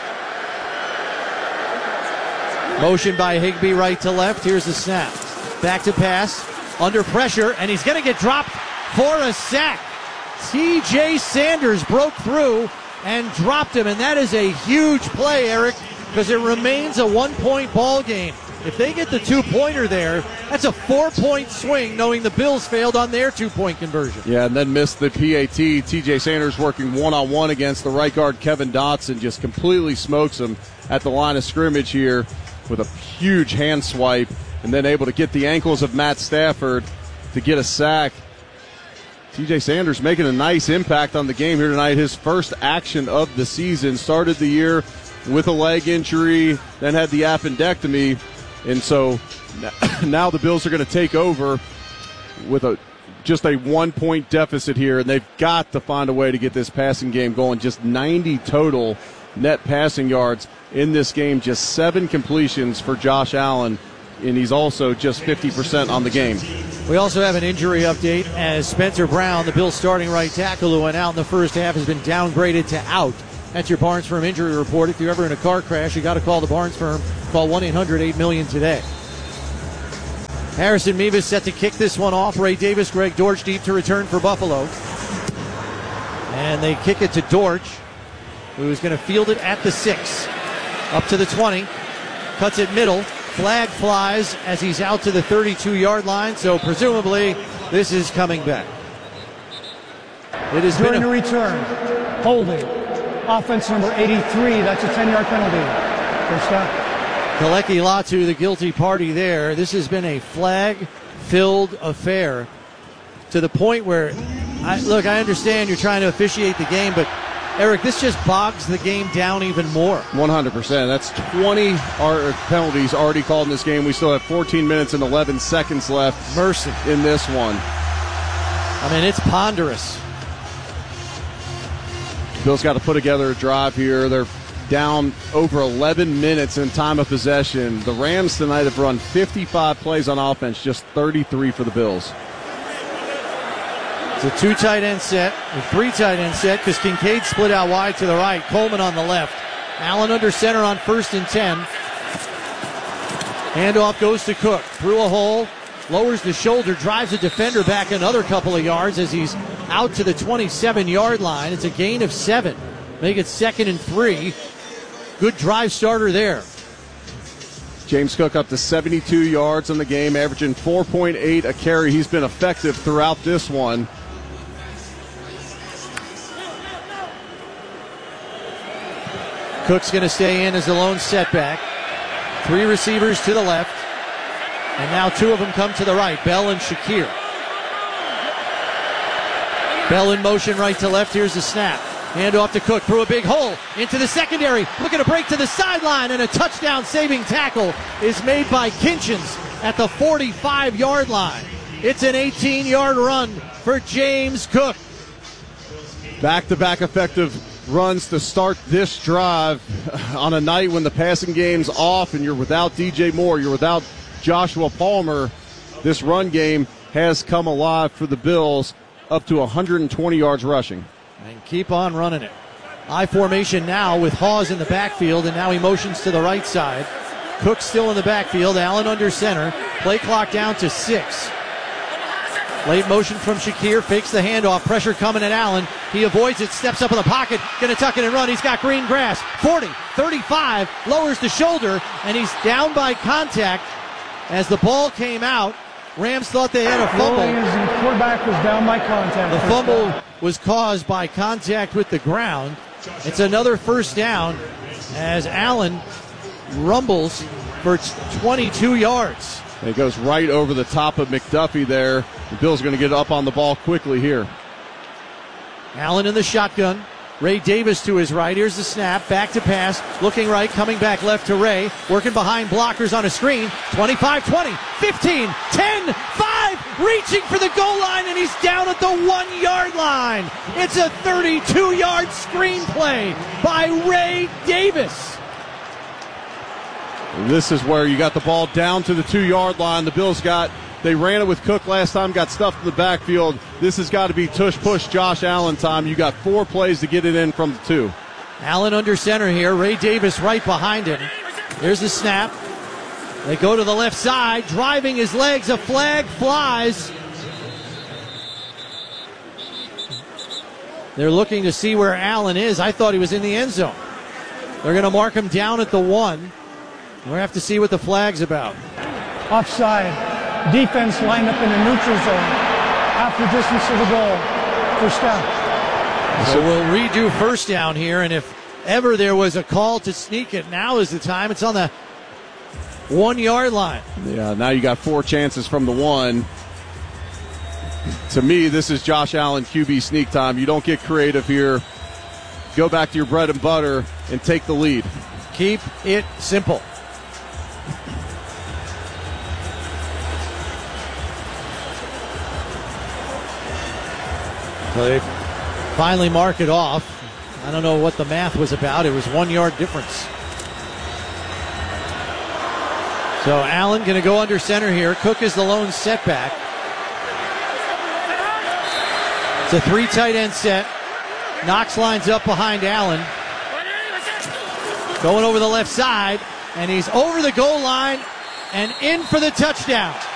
Speaker 1: Motion by Higbee right to left. Here's the snap. Back to pass. Under pressure, and he's going to get dropped for a sack. TJ Sanders broke through and dropped him, and that is a huge play, Eric, because it remains a 1-point ball game. If they get the 2-pointer there, that's a 4-point swing, knowing the Bills failed on their 2-point conversion.
Speaker 2: Yeah, and then missed the PAT. TJ Sanders working one-on-one against the right guard Kevin Dotson, just completely smokes him at the line of scrimmage here with a huge hand swipe, and then able to get the ankles of Matt Stafford to get a sack. TJ Sanders making a nice impact on the game here tonight. His first action of the season. Started the year with a leg injury, then had the appendectomy. And so now the Bills are going to take over with a just a 1-point deficit here, and they've got to find a way to get this passing game going. Just 90 total net passing yards in this game, just 7 completions for Josh Allen, and he's also just 50% on the game.
Speaker 1: We also have an injury update as Spencer Brown, the Bills' starting right tackle who went out in the first half, has been downgraded to out. That's your Barnes Firm injury report. If you're ever in a car crash, you got to call the Barnes Firm. Call 1-800-8-MILLION today. Harrison Mevis set to kick this one off. Ray Davis, Greg Dortch deep to return for Buffalo. And they kick it to Dortch, who's going to field it at the 6. Up to the 20. Cuts it middle. Flag flies as he's out to the 32-yard line, so presumably this is coming back. It is
Speaker 3: during the return. Holding. Offense number 83. That's a 10-yard penalty. First down.
Speaker 1: Kaleki Latu, the guilty party there. This has been a flag-filled affair to the point where, I understand you're trying to officiate the game, but Eric, this just bogs the game down even more.
Speaker 2: 100%. That's 20 penalties already called in this game. We still have 14 minutes and 11 seconds left.
Speaker 1: Mercy.
Speaker 2: In this one.
Speaker 1: I mean, it's ponderous.
Speaker 2: Bill's got to put together a drive here. They're down over 11 minutes in time of possession. The Rams tonight have run 55 plays on offense, just 33 for the Bills.
Speaker 1: It's a 2 tight end set, a 3 tight end set, because Kincaid split out wide to the right, Coleman on the left. Allen under center on 1st and 10. Handoff goes to Cook. Through a hole, lowers the shoulder, drives a defender back another couple of yards as he's out to the 27-yard line. It's a gain of 7. Make it 2nd and 3. Good drive starter there.
Speaker 2: James Cook up to 72 yards in the game, averaging 4.8 a carry. He's been effective throughout this one.
Speaker 1: Cook's going to stay in as the lone setback. 3 receivers to the left. And now 2 of them come to the right, Bell and Shakir. Bell in motion right to left. Here's the snap. Hand off to Cook through a big hole into the secondary. Looking to break to the sideline, and a touchdown-saving tackle is made by Kinchins at the 45-yard line. It's an 18-yard run for James Cook.
Speaker 2: Back-to-back effective runs to start this drive on a night when the passing game's off and you're without DJ Moore, you're without Joshua Palmer. This run game has come alive for the Bills, up to 120 yards rushing.
Speaker 1: And keep on running it. I formation now with Hawes in the backfield, and now he motions to the right side. Cook still in the backfield, Allen under center. Play clock down to 6. Late motion from Shakir, fakes the handoff, pressure coming at Allen. He avoids it, steps up in the pocket, gonna tuck it and run. He's got green grass. 40, 35, lowers the shoulder, and he's down by contact. As the ball came out, Rams thought they had a fumble.
Speaker 3: The quarterback was down by contact.
Speaker 1: The fumble was caused by contact with the ground. It's another first down as Allen rumbles for 22 yards.
Speaker 2: It goes right over the top of McDuffie there. The Bills are going to get up on the ball quickly here.
Speaker 1: Allen in the shotgun. Ray Davis to his right. Here's the snap. Back to pass. Looking right. Coming back left to Ray. Working behind blockers on a screen. 25, 20, 15, 10, 5. Reaching for the goal line, and he's down at the 1-yard line. It's a 32-yard screen play by Ray Davis.
Speaker 2: This is where you got the ball down to the 2-yard line. The Bills they ran it with Cook last time, got stuffed in the backfield. This has got to be tush-push Josh Allen time. You got 4 plays to get it in from the 2.
Speaker 1: Allen under center here. Ray Davis right behind him. Here's the snap. They go to the left side, driving his legs. A flag flies. They're looking to see where Allen is. I thought he was in the end zone. They're going to mark him down at the 1. We'll have to see what the flag's about.
Speaker 3: Offside. Defense lined up in the neutral zone. Half the distance to the goal. First down.
Speaker 1: So we'll redo first down here, and if ever there was a call to sneak it, now is the time. It's on the 1-yard line.
Speaker 2: Yeah, now you got 4 chances from the 1. To me, this is Josh Allen QB sneak time. You don't get creative here. Go back to your bread and butter and take the lead.
Speaker 1: Keep it simple. So they finally mark it off. I don't know what the math was about. It was 1 yard difference. So Allen going to go under center here. Cook is the lone setback. It's a 3 tight end set. Knox lines up behind Allen. Going over the left side. And he's over the goal line and in for the touchdown.